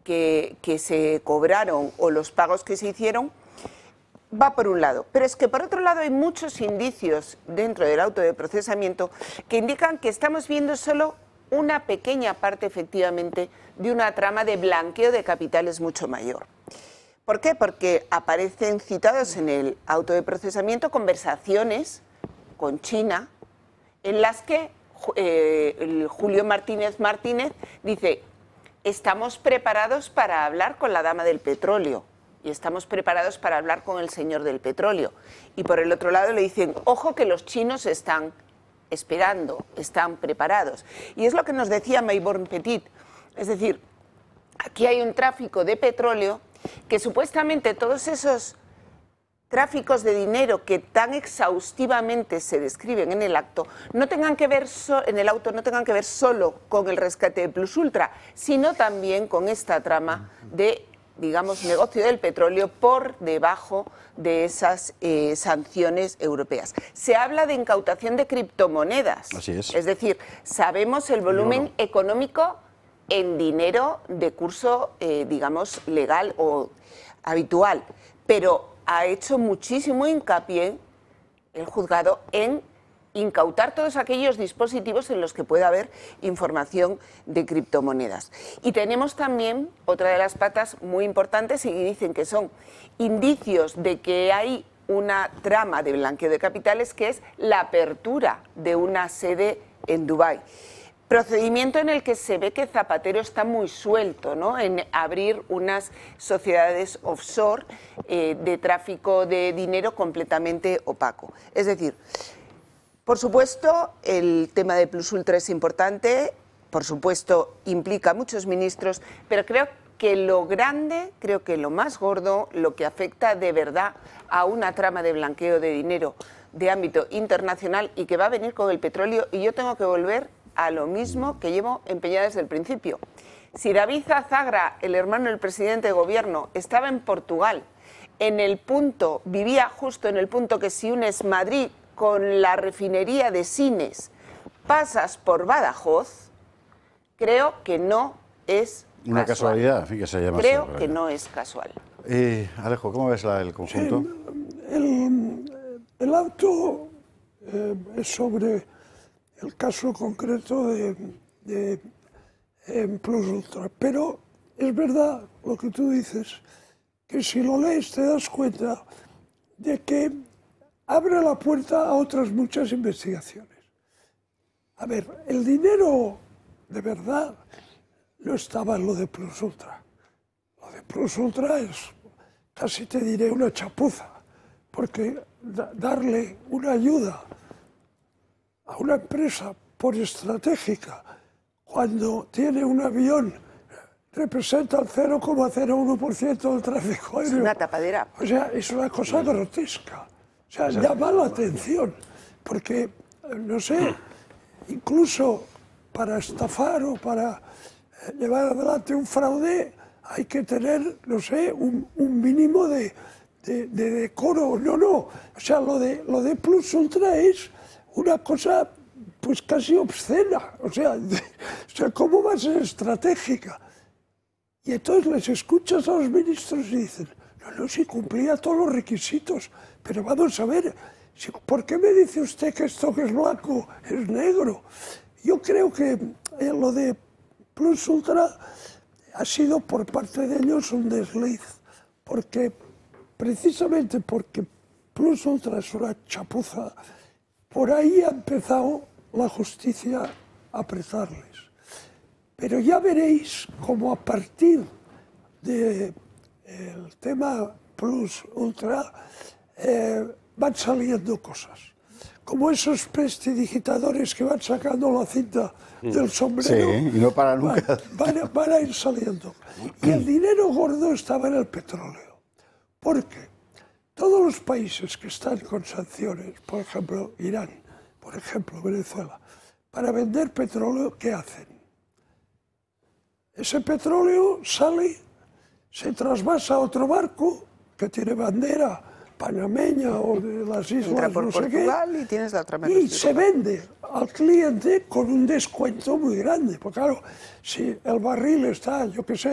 que se cobraron o los pagos que se hicieron, va por un lado. Pero es que por otro lado hay muchos indicios dentro del auto de procesamiento que indican que estamos viendo solo una pequeña parte, efectivamente, de una trama de blanqueo de capitales mucho mayor. ¿Por qué? Porque aparecen citados en el auto de procesamiento conversaciones con China en las que Julio Martínez dice: estamos preparados para hablar con la dama del petróleo y estamos preparados para hablar con el señor del petróleo. Y por el otro lado le dicen: ojo que los chinos están esperando, están preparados. Y es lo que nos decía Mayborn Petit. Es decir, aquí hay un tráfico de petróleo que supuestamente todos esos tráficos de dinero que tan exhaustivamente se describen en el acto no tengan que ver no tengan que ver solo con el rescate de Plus Ultra, sino también con esta trama de, digamos, negocio del petróleo por debajo de esas sanciones europeas. Se habla de incautación de criptomonedas. Así es. Es decir, sabemos el volumen económico en dinero de curso, digamos, legal o habitual, pero ha hecho muchísimo hincapié el juzgado en incautar todos aquellos dispositivos en los que pueda haber información de criptomonedas. Y tenemos también otra de las patas muy importantes y dicen que son indicios de que hay una trama de blanqueo de capitales, que es la apertura de una sede en Dubái. Procedimiento en el que se ve que Zapatero está muy suelto, ¿no?, en abrir unas sociedades offshore de tráfico de dinero completamente opaco. Es decir, por supuesto, el tema de Plus Ultra es importante, por supuesto, implica a muchos ministros, pero creo que lo grande, creo que lo más gordo, lo que afecta de verdad a una trama de blanqueo de dinero de ámbito internacional y que va a venir con el petróleo, y yo tengo que volver a lo mismo que llevo empeñada desde el principio. Si David Azagra, el hermano del presidente de gobierno, estaba en Portugal, vivía justo en el punto que si unes Madrid con la refinería de Sines, pasas por Badajoz, creo que no es una casualidad, fíjese, llama creo así, que no es casual. Alejo, ¿cómo ves el conjunto? El auto es sobre el caso concreto de Plus Ultra, pero es verdad lo que tú dices, que si lo lees te das cuenta de que abre la puerta a otras muchas investigaciones. A ver, el dinero de verdad no estaba en lo de Plus Ultra. Lo de Plus Ultra es, casi te diré, una chapuza, porque darle una ayuda a una empresa por estratégica cuando tiene un avión representa el 0,01% del tráfico aéreo. Es una tapadera. O sea, es una cosa grotesca. O sea, llama la atención, porque, no sé, incluso para estafar o para llevar adelante un fraude hay que tener, no sé, un mínimo de decoro. No, o sea, lo de Plus Ultra es una cosa pues casi obscena, o sea, ¿cómo va a ser estratégica? Y entonces les escuchas a los ministros y dicen, no, si cumplía todos los requisitos, pero vamos a ver, ¿por qué me dice usted que esto que es blanco es negro? Yo creo que lo de Plus Ultra ha sido por parte de ellos un desliz, porque precisamente porque Plus Ultra es una chapuza, por ahí ha empezado la justicia a apresarles. Pero ya veréis cómo a partir del tema Plus Ultra van saliendo cosas. Como esos prestidigitadores que van sacando la cinta del sombrero. Sí, y no para nunca. Van a ir saliendo. Y el dinero gordo estaba en el petróleo. Porque todos los países que están con sanciones, por ejemplo Irán, por ejemplo Venezuela, para vender petróleo, ¿qué hacen? Ese petróleo sale, se trasvasa a otro barco que tiene bandera panameña o de las islas, entra por no sé Portugal qué, y tienes la otra y se vende al cliente con un descuento muy grande. Porque claro, si el barril está, yo qué sé,